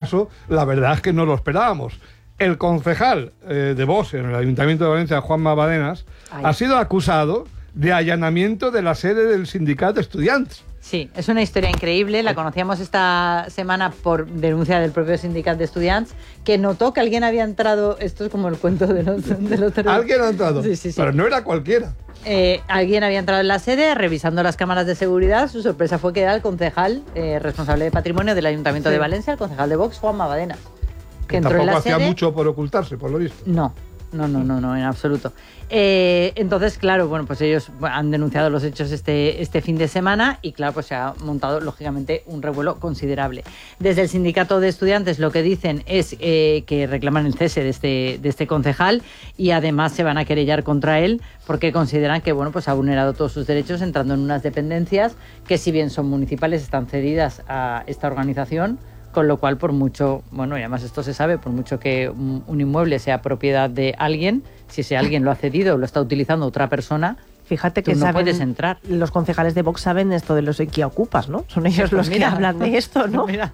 caso, la verdad es que no lo esperábamos. El concejal de Vox en el Ayuntamiento de Valencia, Juanma Badenas, ha sido acusado de allanamiento de la sede del sindicato de estudiantes. Sí, es una historia increíble. La conocíamos esta semana por denuncia del propio sindicato de estudiantes, que notó que alguien había entrado. Esto es como el cuento de los ¿Alguien ha entrado? Sí. Pero no era cualquiera. Alguien había entrado en la sede, revisando las cámaras de seguridad. Su sorpresa fue que era el concejal responsable de patrimonio del Ayuntamiento de Valencia, el concejal de Vox, Juanma Badenas. Que tampoco hacía mucho por ocultarse, por lo visto. No, en absoluto. Entonces, claro, bueno, pues ellos han denunciado los hechos este fin de semana y, claro, pues se ha montado, lógicamente, un revuelo considerable. Desde el sindicato de estudiantes lo que dicen es que reclaman el cese de este concejal y además se van a querellar contra él porque consideran que, bueno, pues ha vulnerado todos sus derechos entrando en unas dependencias que, si bien son municipales, están cedidas a esta organización. Con lo cual, por mucho, bueno, y además esto se sabe, por mucho que un inmueble sea propiedad de alguien, si ese alguien lo ha cedido o lo está utilizando otra persona, fíjate que no puedes entrar. Los concejales de Vox saben esto de los equiacupas, ¿no? Son ellos los que hablan de esto, ¿no? Mira.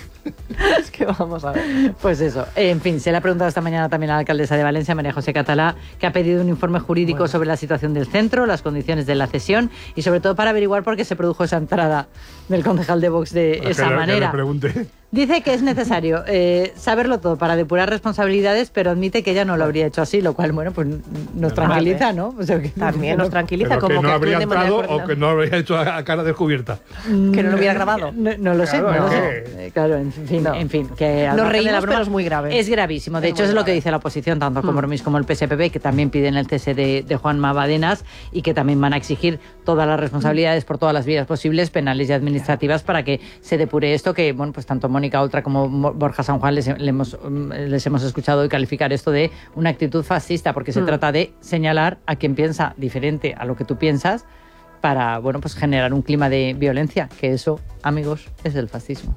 Es que vamos a ver. Pues eso. En fin, se le ha preguntado esta mañana también a la alcaldesa de Valencia, María José Catalá, que ha pedido un informe jurídico sobre la situación del centro, las condiciones de la cesión y sobre todo para averiguar por qué se produjo esa entrada del concejal de Vox de esa manera. Dice que es necesario saberlo todo para depurar responsabilidades, pero admite que ella no lo habría hecho así, lo cual, bueno, pues nos tranquiliza, ¿no? O sea, que también nos tranquiliza. Pero como que no habría entrado o que no lo habría hecho a cara descubierta. Que no lo hubiera grabado. No lo sé, no lo sé. Claro, en fin. Que nos reímos, pero es muy grave. Es gravísimo. De hecho, es lo que dice la oposición, tanto Compromís como el PSPB, que también piden el cese de Juanma Badenas y que también van a exigir todas las responsabilidades por todas las vías posibles, penales y administrativas, para que se depure esto, que, bueno, pues tanto Mónica Oltra como Borja San Juan les hemos escuchado hoy calificar esto de una actitud fascista, porque se trata de señalar a quien piensa diferente a lo que tú piensas para, bueno, pues generar un clima de violencia, que eso, amigos, es el fascismo.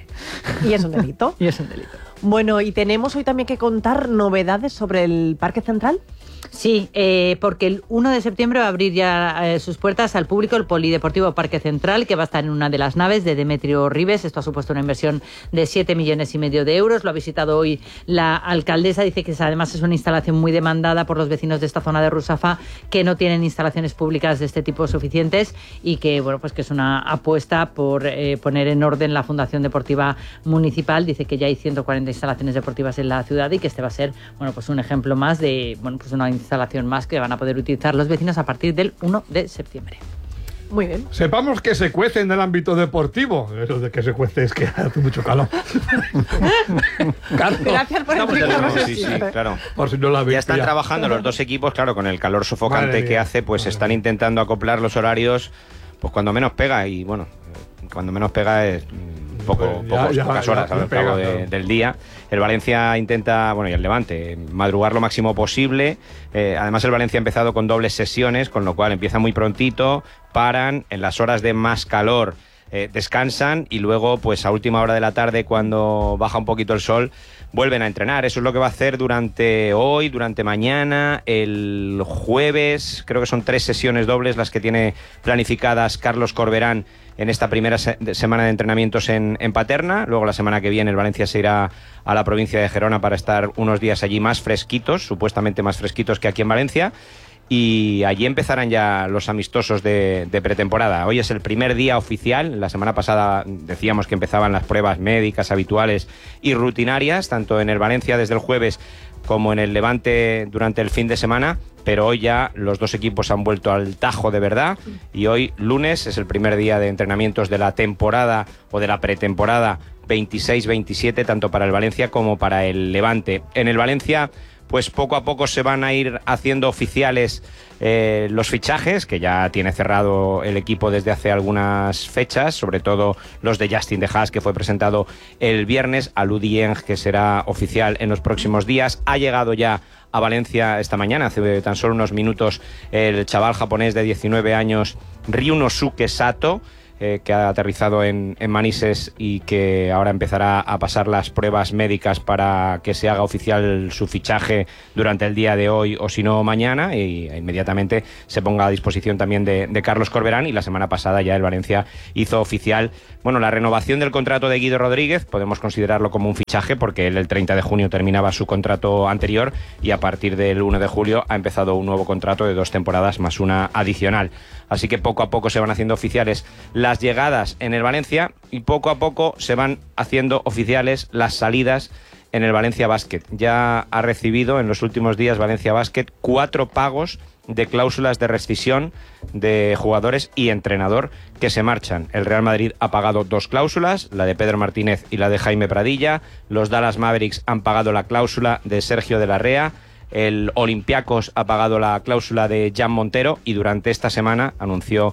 Y es un delito. Y es un delito. Bueno, y tenemos hoy también que contar novedades sobre el Parque Central. Sí, porque el 1 de septiembre va a abrir ya sus puertas al público el Polideportivo Parque Central, que va a estar en una de las naves de Demetrio Ribes. Esto ha supuesto una inversión de 7,5 millones de euros. Lo ha visitado hoy la alcaldesa. Dice que además es una instalación muy demandada por los vecinos de esta zona de Rusafa, que no tienen instalaciones públicas de este tipo suficientes y que, bueno, pues que es una apuesta por poner en orden la Fundación Deportiva Municipal. Dice que ya hay 140 instalaciones deportivas en la ciudad y que este va a ser, bueno, pues un ejemplo más de, bueno, pues una instalación más que van a poder utilizar los vecinos a partir del 1 de septiembre. Muy bien. Sepamos que se cuece en el ámbito deportivo. Eso de que se cuece es que hace mucho calor. Carlos, gracias por explicarnos. Sí, claro. Por si no lo habéis ya están pillado. trabajando los dos equipos, claro, con el calor sofocante que hace, pues están intentando acoplar los horarios, pues cuando menos pega, y bueno, cuando menos pega es pocas horas al cabo del día. El Valencia intenta, bueno, y el Levante, madrugar lo máximo posible. Además, el Valencia ha empezado con dobles sesiones, con lo cual empieza muy prontito, paran, en las horas de más calor descansan y luego, pues a última hora de la tarde, cuando baja un poquito el sol, vuelven a entrenar. Eso es lo que va a hacer durante hoy, durante mañana, el jueves. Creo que son 3 sesiones dobles las que tiene planificadas Carlos Corberán en esta primera semana de entrenamientos en Paterna. Luego la semana que viene el Valencia se irá a la provincia de Gerona para estar unos días allí más fresquitos, supuestamente más fresquitos que aquí en Valencia. Y allí empezarán ya los amistosos de pretemporada. Hoy es el primer día oficial. La semana pasada decíamos que empezaban las pruebas médicas habituales y rutinarias, tanto en el Valencia desde el jueves como en el Levante durante el fin de semana, pero hoy ya los dos equipos han vuelto al tajo de verdad y hoy, lunes, es el primer día de entrenamientos de la temporada o de la pretemporada 26-27, tanto para el Valencia como para el Levante. En el Valencia, pues poco a poco se van a ir haciendo oficiales los fichajes, que ya tiene cerrado el equipo desde hace algunas fechas, sobre todo los de Justin De Haas, que fue presentado el viernes, a Alou Dieng, que será oficial en los próximos días. Ha llegado ya a Valencia esta mañana, hace tan solo unos minutos, el chaval japonés de 19 años, Ryunosuke Sato, que ha aterrizado en Manises y que ahora empezará a pasar las pruebas médicas para que se haga oficial su fichaje durante el día de hoy o si no mañana, y inmediatamente se ponga a disposición también de Carlos Corberán. Y la semana pasada ya el Valencia hizo oficial, bueno, la renovación del contrato de Guido Rodríguez. Podemos considerarlo como un fichaje porque él el 30 de junio terminaba su contrato anterior y a partir del 1 de julio ha empezado un nuevo contrato de 2 temporadas más una adicional. Así que poco a poco se van haciendo oficiales las llegadas en el Valencia y poco a poco se van haciendo oficiales las salidas en el Valencia Basket. Ya ha recibido en los últimos días Valencia Basket 4 pagos de cláusulas de rescisión de jugadores y entrenador que se marchan. El Real Madrid ha pagado 2 cláusulas, la de Pedro Martínez y la de Jaime Pradilla. Los Dallas Mavericks han pagado la cláusula de Sergio de la Rea. El Olympiacos ha pagado la cláusula de Jan Montero y durante esta semana anunció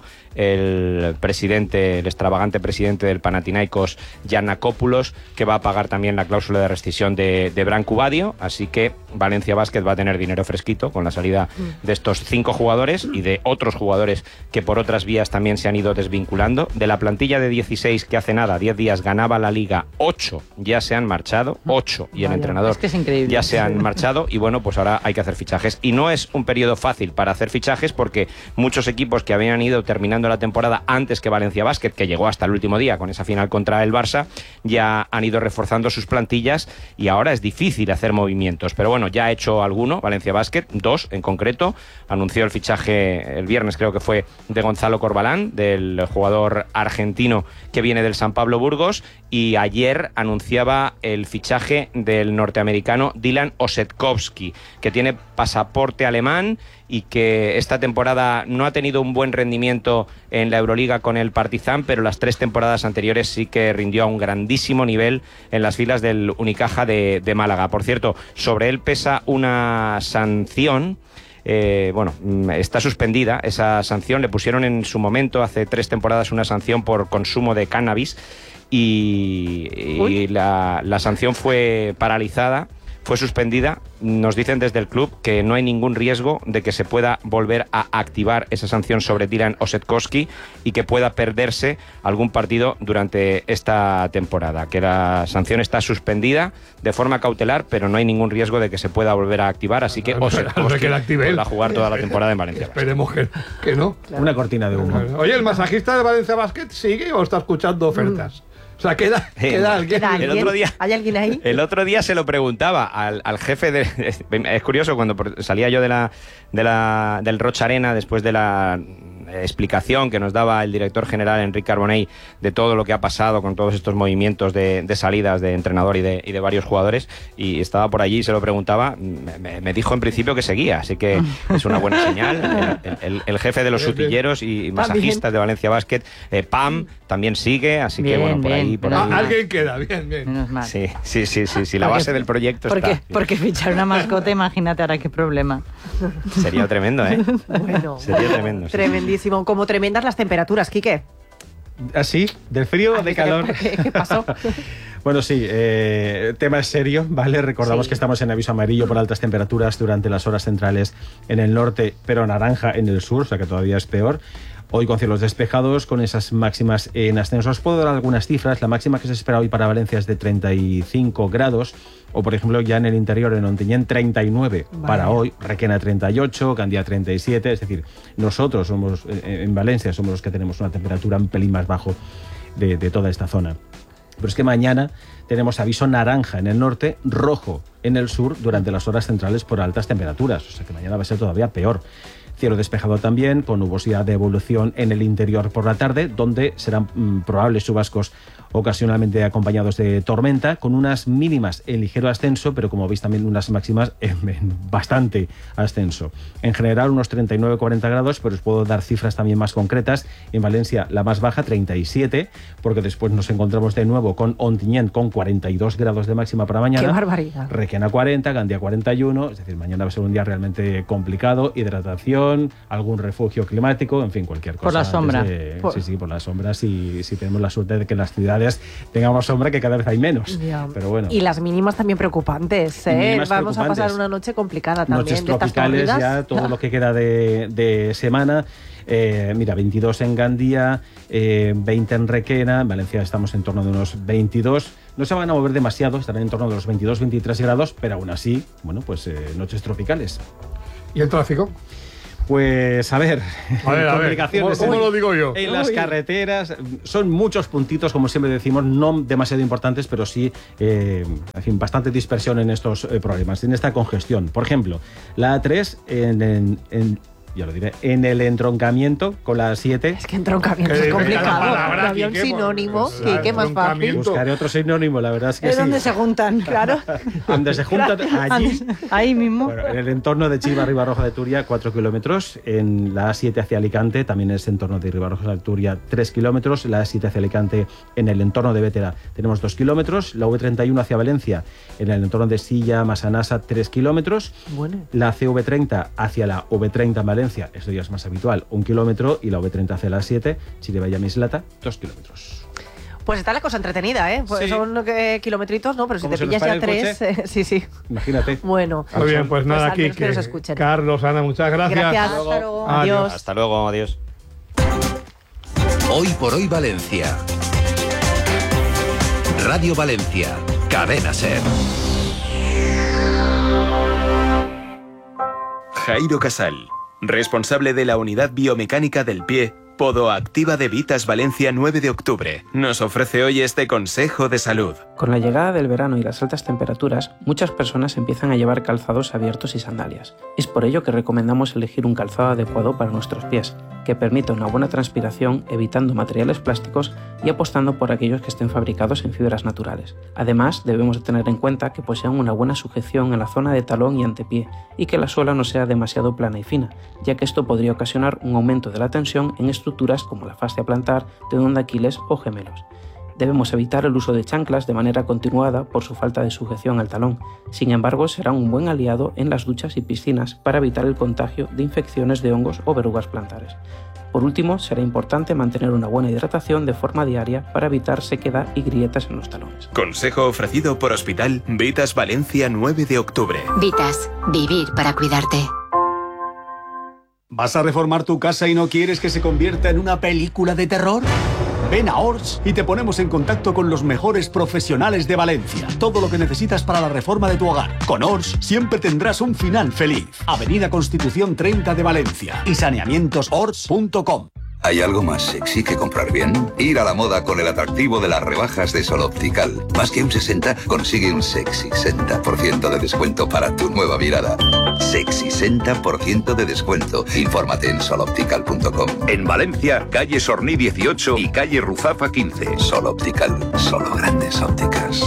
el extravagante presidente del Panathinaikos, Giannakopoulos, que va a pagar también la cláusula de rescisión de Branco Badio. Así que Valencia Basket va a tener dinero fresquito con la salida de estos 5 jugadores y de otros jugadores que por otras vías también se han ido desvinculando. De la plantilla de 16 que hace nada, 10 días ganaba la Liga, 8 ya se han marchado, 8 y el entrenador es que es increíble. Ya se han marchado y bueno, pues ahora hay que hacer fichajes. Y no es un periodo fácil para hacer fichajes porque muchos equipos que habían ido terminando la temporada antes que Valencia Basket, que llegó hasta el último día con esa final contra el Barça, ya han ido reforzando sus plantillas y ahora es difícil hacer movimientos. Pero bueno, ya ha hecho alguno Valencia Basket, 2 en concreto. Anunció el fichaje el viernes, creo que fue, de Gonzalo Corbalán, del jugador argentino que viene del San Pablo Burgos, y ayer anunciaba el fichaje del norteamericano Dylan Osetkowski, que tiene pasaporte alemán y que esta temporada no ha tenido un buen rendimiento en la Euroliga con el Partizan, pero las 3 temporadas anteriores sí que rindió a un grandísimo nivel en las filas del Unicaja de Málaga. Por cierto, sobre él pesa una sanción. Está suspendida esa sanción. Le pusieron en su momento, hace 3 temporadas, una sanción por consumo de cannabis y la sanción fue paralizada, fue suspendida. Nos dicen desde el club que no hay ningún riesgo de que se pueda volver a activar esa sanción sobre Dylan Osetkowski y que pueda perderse algún partido durante esta temporada. Que la sanción está suspendida de forma cautelar, pero no hay ningún riesgo de que se pueda volver a activar. Así que Osetkowski va a jugar toda la temporada en Valencia. Esperemos que no. Claro. Una cortina de humo. Oye, ¿el masajista de Valencia Basket sigue o está escuchando ofertas? O sea, queda alguien. ¿Hay alguien ahí? El otro día se lo preguntaba al jefe de... Es curioso, cuando salía yo del Rocha Arena, después de la explicación que nos daba el director general Enrique Carbonell de todo lo que ha pasado con todos estos movimientos de salidas de entrenador y de varios jugadores, y estaba por allí y se lo preguntaba, me dijo en principio que seguía, así que es una buena señal. El jefe de los sutilleros y masajistas de Valencia Basket, Pam, también sigue, así que bueno, por ahí. Alguien queda, bien. Menos mal. Sí, la base del proyecto está. Porque fichar una mascota, imagínate ahora qué problema. Sería tremendo, ¿eh? Bueno, sería tremendo. Sí. Tremendísimo. Como tremendas las temperaturas, Quique. ¿Así? ¿Del frío o de calor? ¿Qué pasó? Bueno, sí, tema es serio, ¿vale? Recordamos que estamos en aviso amarillo por altas temperaturas durante las horas centrales en el norte, pero naranja en el sur, o sea que todavía es peor. Hoy con cielos despejados, con esas máximas en ascenso. Os puedo dar algunas cifras. La máxima que se espera hoy para Valencia es de 35 grados. O, por ejemplo, ya en el interior, en Ontinyent, 39 para hoy. Requena, 38, Gandía, 37. Es decir, nosotros somos, en Valencia, somos los que tenemos una temperatura un pelín más bajo de toda esta zona. Pero es que mañana tenemos aviso naranja en el norte, rojo en el sur durante las horas centrales por altas temperaturas. O sea que mañana va a ser todavía peor. Cielo despejado también, con nubosidad de evolución en el interior por la tarde, donde serán probables chubascos ocasionalmente acompañados de tormenta, con unas mínimas en ligero ascenso, pero como veis también unas máximas en bastante ascenso. En general unos 39-40 grados, pero os puedo dar cifras también más concretas. En Valencia la más baja, 37, porque después nos encontramos de nuevo con Ontinyent con 42 grados de máxima para mañana. ¡Qué barbaridad! Requena 40, Gandía 41, es decir, mañana va a ser un día realmente complicado. Hidratación, calefacción, algún refugio climático, en fin, cualquier cosa. Por la sombra. Sí, por la sombra, si tenemos la suerte de que en las ciudades tengamos sombra, que cada vez hay menos. Ya. Pero bueno. Y las mínimas también preocupantes, ¿eh? Mínimas Vamos preocupantes. a pasar una noche complicada también. Noches tropicales ya, todo lo que queda de semana. Mira, 22 en Gandía, 20 en Requena, en Valencia estamos en torno de unos 22. No se van a mover demasiado, estarán en torno de los 22-23 grados, pero aún así, bueno, pues noches tropicales. ¿Y el tráfico? Pues a ver, complicaciones. ¿Cómo lo digo yo? En las carreteras son muchos puntitos, como siempre decimos, no demasiado importantes, pero sí, en fin, bastante dispersión en estos problemas, en esta congestión. Por ejemplo, la A3 ya lo diré, en el entroncamiento con la 7. Es que entroncamiento es complicado. Había un sinónimo, ¿qué más fácil? Buscaré otro sinónimo, la verdad es que es sí. donde se juntan, claro. Donde se juntan, allí. Ahí mismo. Bueno, en el entorno de Chiva, Ribarroja de Turia, 4 kilómetros. En la A7 hacia Alicante, también es en torno de Ribarroja de Turia, 3 kilómetros. La A7 hacia Alicante, en el entorno de Bétera, tenemos 2 kilómetros. La V31 hacia Valencia, en el entorno de Silla, Masanasa, 3 kilómetros. Bueno. La CV30 hacia la V30 en Valencia, esto ya es más habitual, 1 kilómetro. Y la V30 hacia la A7, Chirivella-Mislata, 2 kilómetros. Pues está la cosa entretenida, ¿eh? Pues Sí. son kilometritos, ¿no? Pero si Como te se nos pillas para ya el 3, sí. Imagínate. Bueno. Muy bien, pues nada, al aquí menos que nos escuchen. Carlos, Ana, muchas gracias. Gracias. Hasta luego. Adiós. Hasta luego, adiós. Hoy por hoy Valencia. Radio Valencia, Cadena SER. Jairo Casal, responsable de la unidad biomecánica del pie, Podoactiva de Vitas Valencia 9 de octubre, nos ofrece hoy este consejo de salud. Con la llegada del verano y las altas temperaturas, muchas personas empiezan a llevar calzados abiertos y sandalias. Es por ello que recomendamos elegir un calzado adecuado para nuestros pies, que permita una buena transpiración evitando materiales plásticos y apostando por aquellos que estén fabricados en fibras naturales. Además, debemos de tener en cuenta que posean una buena sujeción en la zona de talón y antepié y que la suela no sea demasiado plana y fina, ya que esto podría ocasionar un aumento de la tensión en estructuras como la fascia plantar, tendón de Aquiles o gemelos. Debemos evitar el uso de chanclas de manera continuada por su falta de sujeción al talón. Sin embargo, será un buen aliado en las duchas y piscinas para evitar el contagio de infecciones de hongos o verrugas plantares. Por último, será importante mantener una buena hidratación de forma diaria para evitar sequedad y grietas en los talones. Consejo ofrecido por Hospital Vitas Valencia 9 de octubre. Vitas, vivir para cuidarte. ¿Vas a reformar tu casa y no quieres que se convierta en una película de terror? Ven a Ors y te ponemos en contacto con los mejores profesionales de Valencia. Todo lo que necesitas para la reforma de tu hogar. Con Ors siempre tendrás un final feliz. Avenida Constitución 30 de Valencia y saneamientosors.com. ¿Hay algo más sexy que comprar bien? Ir a la moda con el atractivo de las rebajas de Sol Optical. Más que un 60, consigue un sexy 60% de descuento para tu nueva mirada. Sexy 60% de descuento. Infórmate en soloptical.com. En Valencia, calle Sorní 18 y calle Ruzafa 15. Sol Optical, solo grandes ópticas.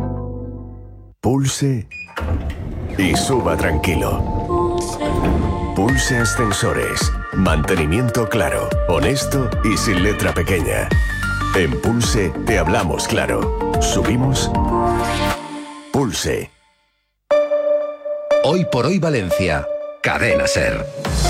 Pulse y suba tranquilo. Pulse Ascensores. Mantenimiento claro, honesto y sin letra pequeña. En Pulse te hablamos claro. Subimos. Pulse. Hoy por hoy Valencia, Cadena SER.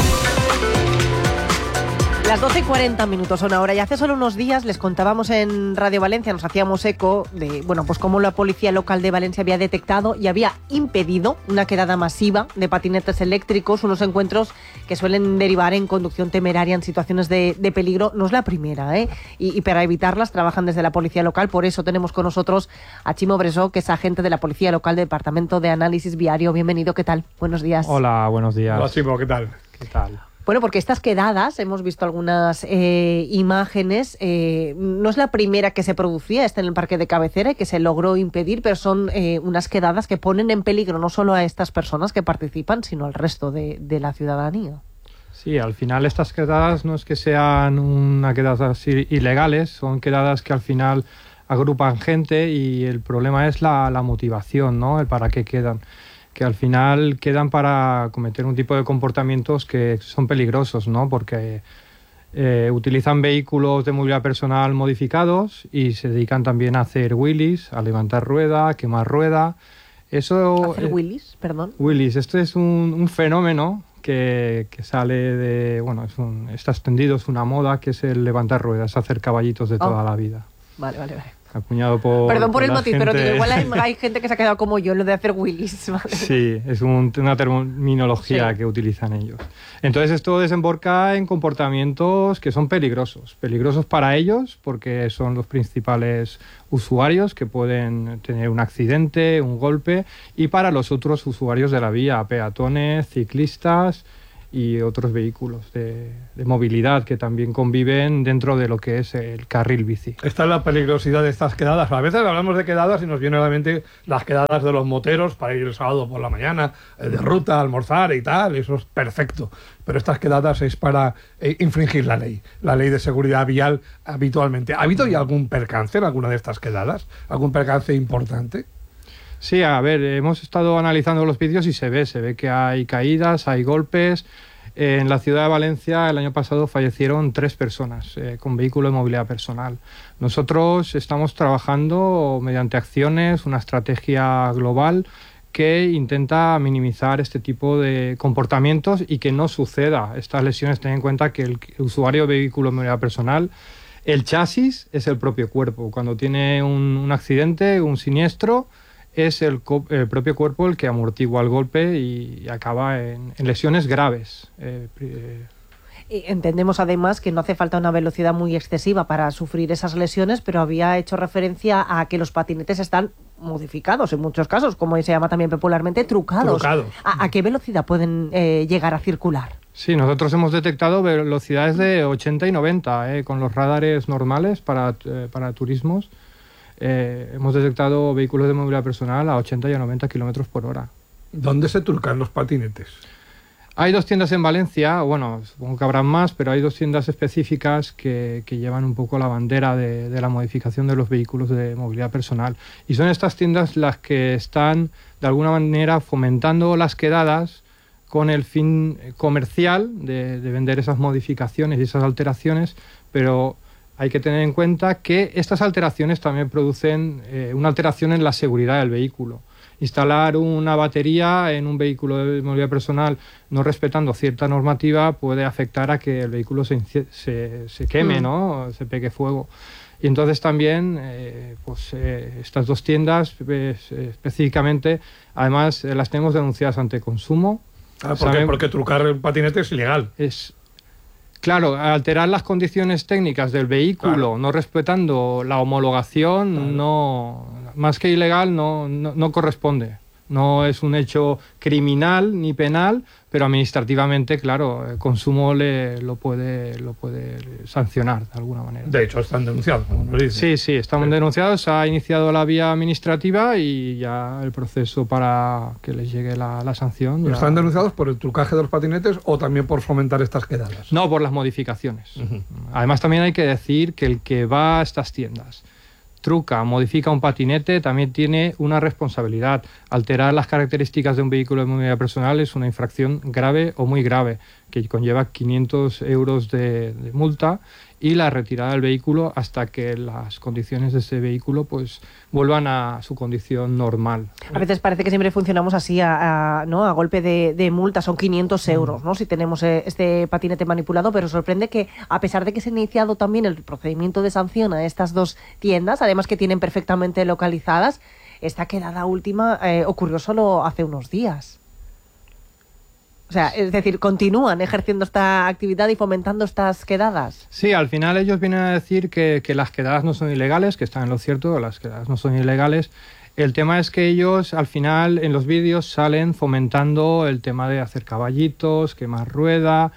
Las 12:40 son ahora y hace solo unos días les contábamos en Radio Valencia, nos hacíamos eco de, pues cómo la policía local de Valencia había detectado y había impedido una quedada masiva de patinetes eléctricos, unos encuentros que suelen derivar en conducción temeraria en situaciones de peligro. No es la primera, ¿eh? Y para evitarlas trabajan desde la policía local, por eso tenemos con nosotros a Chimo Bresó, que es agente de la policía local del Departamento de Análisis Viario. Bienvenido, ¿qué tal? Buenos días. Hola, buenos días. Hola, Chimo, ¿qué tal? ¿Qué tal? Bueno, porque estas quedadas, hemos visto algunas imágenes, no es la primera que se producía, está en el parque de cabecera y que se logró impedir, pero son unas quedadas que ponen en peligro no solo a estas personas que participan, sino al resto de la ciudadanía. Sí, al final estas quedadas no es que sean una quedadas ilegales, son quedadas que al final agrupan gente y el problema es la motivación, ¿no? El para qué quedan. Que al final quedan para cometer un tipo de comportamientos que son peligrosos, ¿no? Porque utilizan vehículos de movilidad personal modificados y se dedican también a hacer wheelies, a levantar rueda, a quemar rueda. Eso, ¿Hacer wheelies? Perdón. Wheelies, esto es un fenómeno que sale de... Bueno, está extendido, es una moda, que es el levantar ruedas, hacer caballitos de toda la vida. Vale. Acuñado por... Perdón por el matiz, gente... pero digo, igual hay gente que se ha quedado como yo en lo de hacer wheelies. ¿Vale? Sí, es una terminología que utilizan ellos. Entonces esto desemboca en comportamientos que son peligrosos. Peligrosos para ellos porque son los principales usuarios que pueden tener un accidente, un golpe, y para los otros usuarios de la vía, peatones, ciclistas y otros vehículos de movilidad que también conviven dentro de lo que es el carril bici. Esta es la peligrosidad de estas quedadas. A veces hablamos de quedadas y nos viene a la mente las quedadas de los moteros para ir el sábado por la mañana, de ruta, almorzar y tal, eso es perfecto. Pero estas quedadas es para infringir la ley de seguridad vial habitualmente. ¿Ha habido ya algún percance en alguna de estas quedadas? ¿Algún percance importante? Sí, a ver, hemos estado analizando los vídeos y se ve que hay caídas, hay golpes. En la ciudad de Valencia el año pasado fallecieron 3 personas con vehículo de movilidad personal. Nosotros estamos trabajando mediante acciones, una estrategia global que intenta minimizar este tipo de comportamientos y que no suceda estas lesiones. Ten en cuenta que el usuario de vehículo de movilidad personal, el chasis es el propio cuerpo. Cuando tiene un accidente, un siniestro, es el propio cuerpo el que amortigua el golpe y acaba en lesiones graves. Entendemos además que no hace falta una velocidad muy excesiva para sufrir esas lesiones, pero había hecho referencia a que los patinetes están modificados en muchos casos, como se llama también popularmente, trucados. ¿A qué velocidad pueden llegar a circular? Sí, nosotros hemos detectado velocidades de 80 y 90 con los radares normales para turismos. Hemos detectado vehículos de movilidad personal a 80 y a 90 kilómetros por hora. ¿Dónde se trucan los patinetes? Hay 2 tiendas en Valencia, bueno, supongo que habrán más, pero hay 2 tiendas específicas que llevan un poco la bandera de la modificación de los vehículos de movilidad personal. Y son estas tiendas las que están, de alguna manera, fomentando las quedadas con el fin comercial de vender esas modificaciones y esas alteraciones, pero hay que tener en cuenta que estas alteraciones también producen una alteración en la seguridad del vehículo. Instalar una batería en un vehículo de movilidad personal no respetando cierta normativa puede afectar a que el vehículo se queme, ¿no? Se pegue fuego. Y entonces también estas 2 tiendas específicamente, además las tenemos denunciadas ante Consumo. Porque trucar el patinete es ilegal. Claro, alterar las condiciones técnicas del vehículo, no respetando la homologación, más que ilegal, no corresponde. No es un hecho criminal ni penal, pero administrativamente, claro, el Consumo lo puede sancionar de alguna manera. De hecho, están denunciados, como nos dice. Sí, están denunciados. Se ha iniciado la vía administrativa y ya el proceso para que les llegue la sanción. ¿Pero están denunciados por el trucaje de los patinetes o también por fomentar estas quedadas? No, por las modificaciones. Además, también hay que decir que el que va a estas tiendas, truca, modifica un patinete, también tiene una responsabilidad. Alterar las características de un vehículo de movilidad personal es una infracción grave o muy grave, que conlleva 500 euros de multa y la retirada del vehículo hasta que las condiciones de ese vehículo pues vuelvan a su condición normal. A veces parece que siempre funcionamos así, ¿no? A golpe de multa, son 500 euros, ¿no? Si tenemos este patinete manipulado, pero sorprende que a pesar de que se ha iniciado también el procedimiento de sanción a estas 2 tiendas, además que tienen perfectamente localizadas, esta quedada última ocurrió solo hace unos días. O sea, es decir, continúan ejerciendo esta actividad y fomentando estas quedadas. Sí, al final ellos vienen a decir que las quedadas no son ilegales, que están en lo cierto, las quedadas no son ilegales. El tema es que ellos, al final, en los vídeos salen fomentando el tema de hacer caballitos, quemar rueda,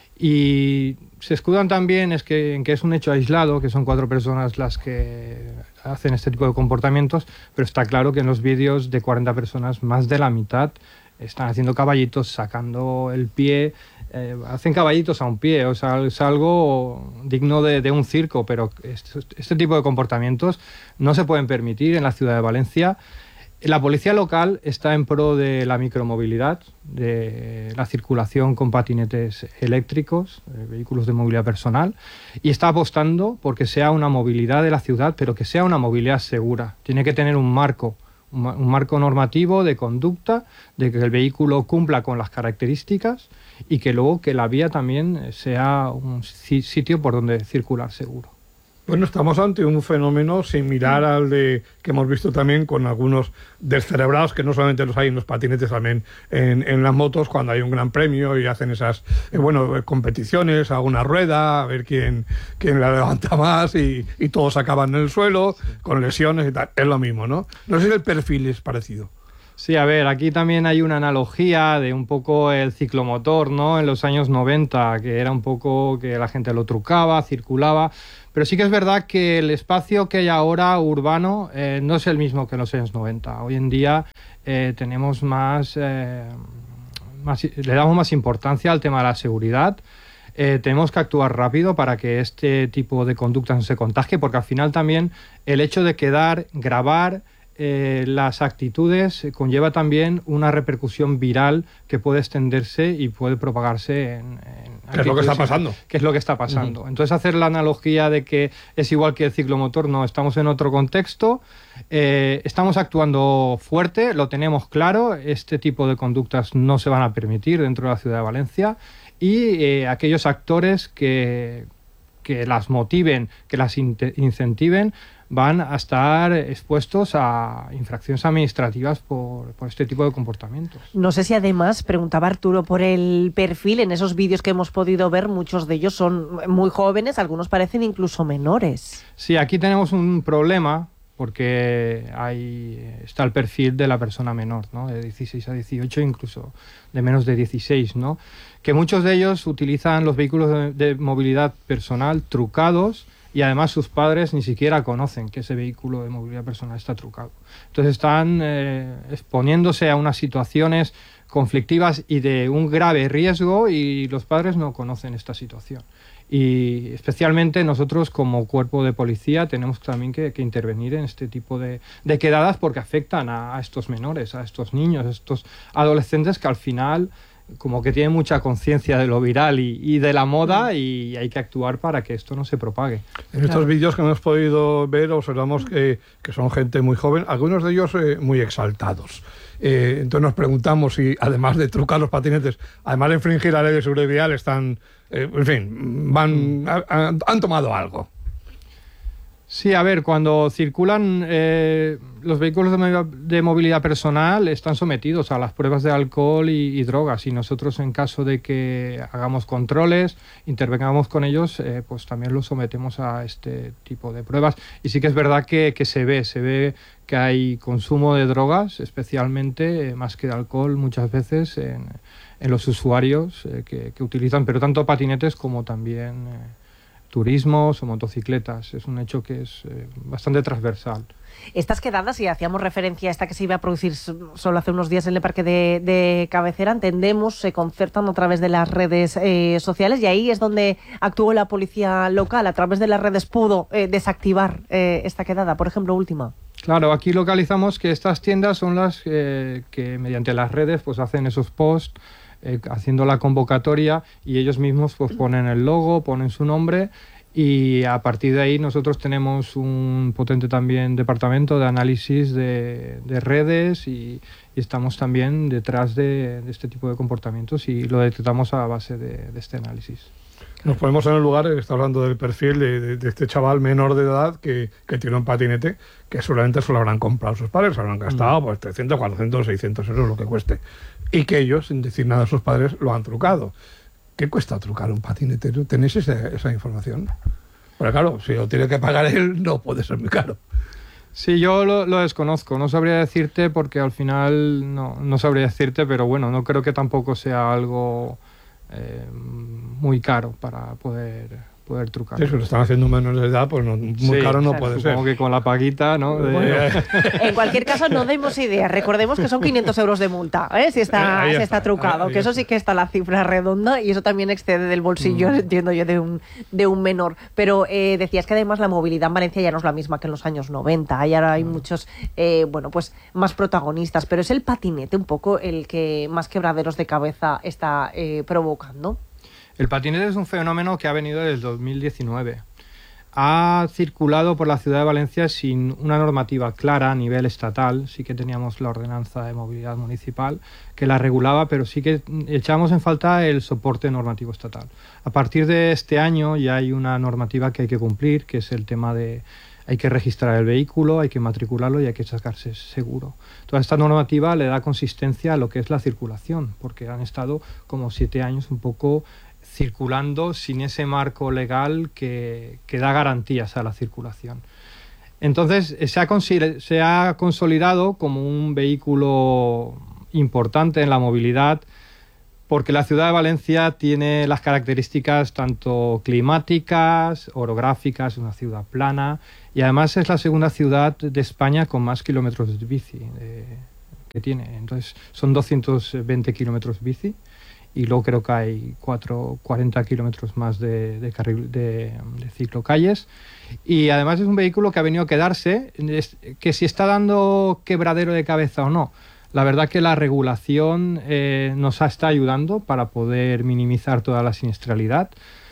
y se escudan también en que es un hecho aislado, que son 4 personas las que hacen este tipo de comportamientos, pero está claro que en los vídeos de 40 personas, más de la mitad están haciendo caballitos, sacando el pie, hacen caballitos a un pie, o sea, es algo digno de un circo, pero este tipo de comportamientos no se pueden permitir en la ciudad de Valencia. La policía local está en pro de la micromovilidad, de la circulación con patinetes eléctricos, vehículos de movilidad personal, y está apostando porque sea una movilidad de la ciudad, pero que sea una movilidad segura. Tiene que tener un marco un marco normativo de conducta, de que el vehículo cumpla con las características y que luego que la vía también sea un sitio por donde circular seguro. Bueno, estamos ante un fenómeno similar al de que hemos visto también con algunos descerebrados, que no solamente los hay en los patinetes, también en las motos, cuando hay un gran premio y hacen esas competiciones a una rueda, a ver quién la levanta más y todos acaban en el suelo, con lesiones y tal. Es lo mismo, ¿no? No sé si el perfil es parecido. Sí, a ver, aquí también hay una analogía de un poco el ciclomotor, ¿no? En los años 90, que era un poco que la gente lo trucaba, circulaba, pero sí que es verdad que el espacio que hay ahora urbano no es el mismo que en los años 90. Hoy en día tenemos le damos más importancia al tema de la seguridad. Tenemos que actuar rápido para que este tipo de conducta no se contagie, porque al final también el hecho de grabar las actitudes conlleva también una repercusión viral que puede extenderse y puede propagarse ¿Qué es lo que está pasando? ¿Qué es lo que está pasando? Entonces, hacer la analogía de que es igual que el ciclomotor, no, estamos en otro contexto, estamos actuando fuerte, lo tenemos claro, este tipo de conductas no se van a permitir dentro de la ciudad de Valencia y aquellos actores que las motiven, que las incentiven, van a estar expuestos a infracciones administrativas por este tipo de comportamientos. No sé si además, preguntaba Arturo por el perfil, en esos vídeos que hemos podido ver, muchos de ellos son muy jóvenes, algunos parecen incluso menores. Sí, aquí tenemos un problema porque está el perfil de la persona menor, ¿no? De 16 a 18, incluso de menos de 16, ¿no? Que muchos de ellos utilizan los vehículos de movilidad personal trucados, y además sus padres ni siquiera conocen que ese vehículo de movilidad personal está trucado. Entonces están exponiéndose a unas situaciones conflictivas y de un grave riesgo y los padres no conocen esta situación. Y especialmente nosotros como cuerpo de policía tenemos también que intervenir en este tipo de quedadas porque afectan a estos menores, a estos niños, a estos adolescentes que al final como que tienen mucha conciencia de lo viral y de la moda y hay que actuar para que esto no se propague. En estos vídeos que hemos podido ver observamos que son gente muy joven, algunos de ellos muy exaltados. Entonces nos preguntamos si además de trucar los patinetes, además de infringir la ley de seguridad vial, están, en fin, han tomado algo. Sí, a ver, cuando circulan los vehículos de movilidad personal están sometidos a las pruebas de alcohol y drogas y nosotros en caso de que hagamos controles, intervengamos con ellos, pues también los sometemos a este tipo de pruebas. Y sí que es verdad que se ve que hay consumo de drogas, especialmente más que de alcohol muchas veces en los usuarios que utilizan, pero tanto patinetes como también turismos o motocicletas. Es un hecho que es bastante transversal. Estas quedadas, y hacíamos referencia a esta que se iba a producir solo hace unos días en el parque de Cabecera, entendemos, se concertan a través de las redes sociales y ahí es donde actuó la policía local. A través de las redes pudo desactivar esta quedada, por ejemplo, última. Claro, aquí localizamos que estas tiendas son las que mediante las redes pues hacen esos posts haciendo la convocatoria y ellos mismos pues ponen el logo, ponen su nombre y a partir de ahí nosotros tenemos un potente también departamento de análisis de redes y estamos también detrás de este tipo de comportamientos y lo detectamos a base de este análisis. Nos ponemos en el lugar, está hablando del perfil de este chaval menor de edad que tiene un patinete que seguramente se lo habrán comprado sus padres, se habrán gastado pues 300, 400, 600 euros, lo que cueste. Y que ellos, sin decir nada a sus padres, lo han trucado. ¿Qué cuesta trucar un patinete? ¿Tenéis esa información? Porque claro, si lo tiene que pagar él, no puede ser muy caro. Sí, yo lo desconozco, no sabría decirte porque al final no sabría decirte, pero bueno, no creo que tampoco sea algo muy caro para poder trucar. Sí, si lo están haciendo menores de edad, pues muy caro no puede ser. Supongo que con la paguita, ¿no? En cualquier caso, no demos ideas. Recordemos que son 500 euros de multa, si está trucado, que eso sí que está la cifra redonda y eso también excede del bolsillo, entiendo yo, de un menor. Pero decías que además la movilidad en Valencia ya no es la misma que en los años 90. Y ahora hay muchos, pues más protagonistas, pero es el patinete un poco el que más quebraderos de cabeza está provocando. El patinete es un fenómeno que ha venido desde el 2019. ha circulado por la ciudad de Valencia sin una normativa clara a nivel estatal. Sí que teníamos la ordenanza de movilidad municipal que la regulaba, pero sí que echamos en falta el soporte normativo estatal. A partir de este año ya hay una normativa que hay que cumplir, que es el tema de hay que registrar el vehículo, hay que matricularlo y hay que sacarse seguro. Toda esta normativa le da consistencia a lo que es la circulación, porque han estado como 7 años un poco circulando sin ese marco legal que da garantías a la circulación. Entonces se ha consolidado como un vehículo importante en la movilidad, porque la ciudad de Valencia tiene las características tanto climáticas, orográficas, una ciudad plana, y además es la segunda ciudad de España con más kilómetros de bici que tiene. Entonces son 220 kilómetros bici. Y luego creo que hay 40 kilómetros más de ciclocalles. Y además es un vehículo que ha venido a quedarse, que si está dando quebradero de cabeza o no. La verdad que la regulación nos está ayudando para poder minimizar toda la siniestralidad.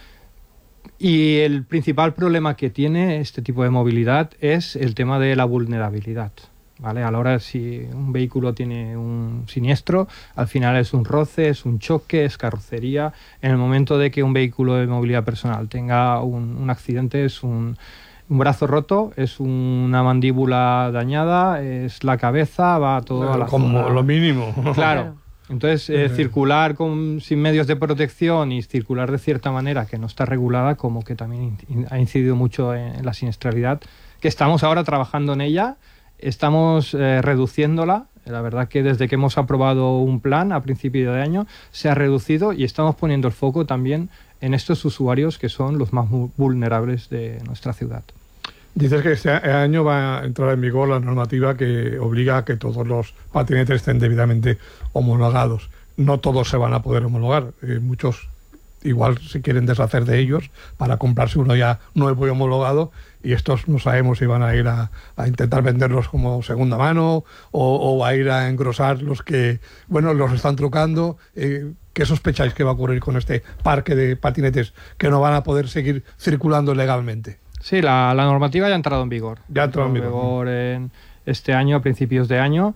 Y el principal problema que tiene este tipo de movilidad es el tema de la vulnerabilidad. ¿Vale? A la hora, si un vehículo tiene un siniestro, al final es un roce, es un choque, es carrocería. En el momento de que un vehículo de movilidad personal tenga un accidente, es un brazo roto, es una mandíbula dañada, es la cabeza, va todo a la como zona. Lo mínimo. Claro. Entonces, circular sin medios de protección y circular de cierta manera que no está regulada, como que también ha incidido mucho en la siniestralidad, que estamos ahora trabajando en ella. Estamos reduciéndola. La verdad que desde que hemos aprobado un plan a principio de año se ha reducido y estamos poniendo el foco también en estos usuarios que son los más vulnerables de nuestra ciudad. Dices que este año va a entrar en vigor la normativa que obliga a que todos los patinetes estén debidamente homologados. No todos se van a poder homologar. Muchos igual se quieren deshacer de ellos para comprarse uno ya nuevo y homologado, y estos no sabemos si van a ir a intentar venderlos como segunda mano o a ir a engrosar los que, bueno, los están trucando. ¿Qué sospecháis que va a ocurrir con este parque de patinetes que no van a poder seguir circulando legalmente? Sí, la normativa ya ha entrado en vigor. Ya ha entrado en vigor en este año, a principios de año.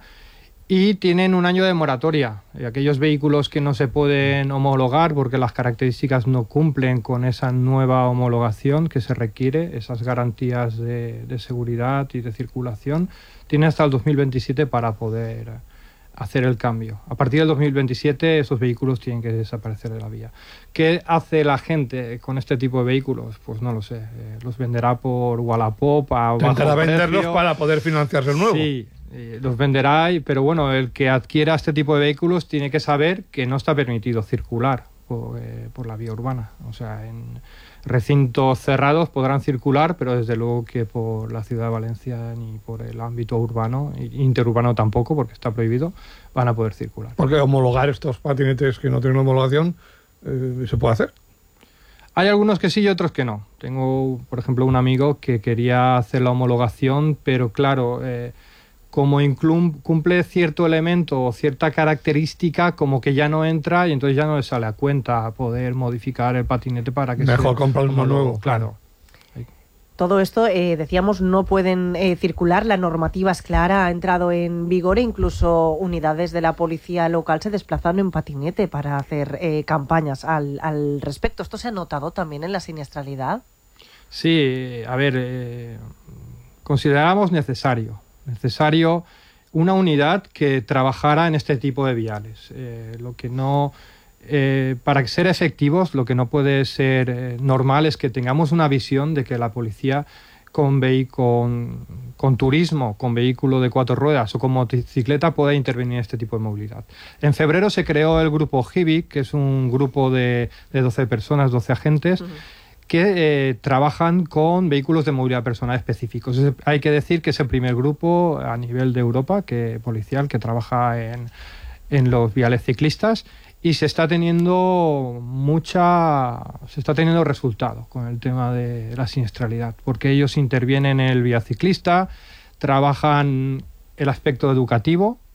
Y tienen un año de moratoria. Aquellos vehículos que no se pueden homologar porque las características no cumplen con esa nueva homologación que se requiere, esas garantías de seguridad y de circulación, tienen hasta el 2027 para poder hacer el cambio. A partir del 2027 esos vehículos tienen que desaparecer de la vía. ¿Qué hace la gente con este tipo de vehículos? Pues no lo sé. Los venderá por Wallapop a bajo precio. Intentará venderlos para poder financiarse el nuevo. Sí. Los venderá, pero bueno, el que adquiera este tipo de vehículos tiene que saber que no está permitido circular por la vía urbana. O sea, en recintos cerrados podrán circular, pero desde luego que por la ciudad de Valencia ni por el ámbito urbano, interurbano tampoco, porque está prohibido, van a poder circular. Porque homologar estos patinetes que no tienen homologación, ¿se puede hacer? Hay algunos que sí y otros que no. Tengo, por ejemplo, un amigo que quería hacer la homologación, pero claro, como cumple cierto elemento o cierta característica, como que ya no entra y entonces ya no le sale a cuenta poder modificar el patinete para que mejor comprar uno nuevo. Claro. Todo esto, decíamos, no pueden circular, la normativa es clara, ha entrado en vigor e incluso unidades de la policía local se desplazan en patinete para hacer campañas al respecto. ¿Esto se ha notado también en la siniestralidad? Sí, a ver, consideramos necesario una unidad que trabajara en este tipo de viales. Lo que no, para ser efectivos, lo que no puede ser normal es que tengamos una visión de que la policía con turismo, con vehículo de 4 ruedas o con motocicleta pueda intervenir en este tipo de movilidad. En febrero se creó el grupo Hibic, que es un grupo de 12 personas, 12 agentes, que trabajan con vehículos de movilidad personal específicos. Hay que decir que es el primer grupo a nivel de Europa policial que trabaja en los viales ciclistas y se está teniendo resultado con el tema de la siniestralidad, porque ellos intervienen en el vía ciclista, trabajan el aspecto educativo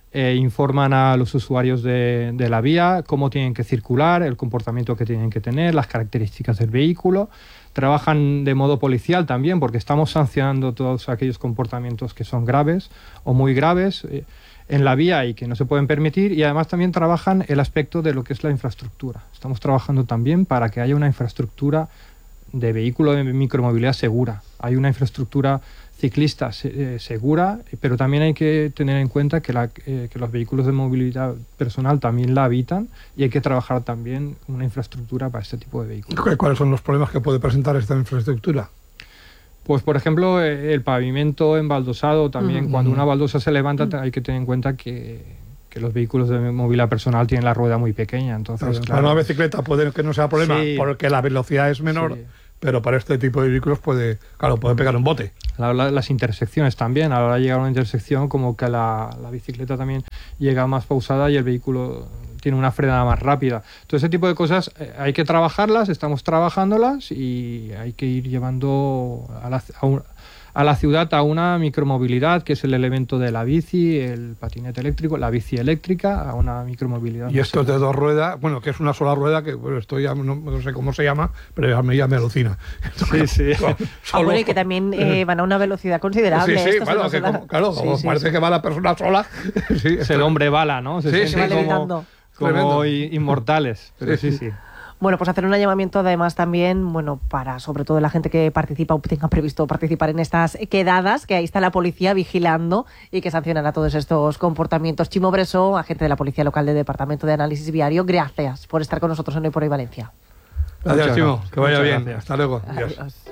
informan a los usuarios de la vía cómo tienen que circular, el comportamiento que tienen que tener, las características del vehículo. Trabajan de modo policial también, porque estamos sancionando todos aquellos comportamientos que son graves o muy graves en la vía y que no se pueden permitir, y además también trabajan el aspecto de lo que es la infraestructura. Estamos trabajando también para que haya una infraestructura de vehículo de micromovilidad segura. Hay una infraestructura ciclista segura, pero también hay que tener en cuenta que los vehículos de movilidad personal también la habitan, y hay que trabajar también una infraestructura para este tipo de vehículos. ¿Cuáles son los problemas que puede presentar esta infraestructura? Pues, por ejemplo, el pavimento embaldosado también. Cuando una baldosa se levanta, hay que tener en cuenta que los vehículos de movilidad personal tienen la rueda muy pequeña. Entonces, para una bicicleta puede que no sea problema, porque la velocidad es menor, pero para este tipo de vehículos puede pegar un bote. Las intersecciones también. A la hora de llegar a una intersección, como que la bicicleta también llega más pausada y el vehículo tiene una frenada más rápida. Todo ese tipo de cosas hay que trabajarlas, estamos trabajándolas, y hay que ir llevando a la ciudad a una micromovilidad, que es el elemento de la bici, el patinete eléctrico, la bici eléctrica, a una micromovilidad. Y esto es de 2 ruedas, bueno, que es una sola rueda, que bueno, esto ya no sé cómo se llama, pero ya me alucina. Sí. Bueno, y que también van a una velocidad considerable. Sí, bueno, como parece que va la persona sola. Es el hombre bala, ¿no? Se va como inmortales, pero sí. Bueno, pues hacer un llamamiento además también, bueno, para sobre todo la gente que participa o tenga previsto participar en estas quedadas, que ahí está la policía vigilando y que sancionará todos estos comportamientos. Chimo Bresó, agente de la Policía Local del Departamento de Análisis Viario, gracias por estar con nosotros en Hoy por Hoy Valencia. Gracias, Chimo, que vaya bien. Hasta luego. Adiós.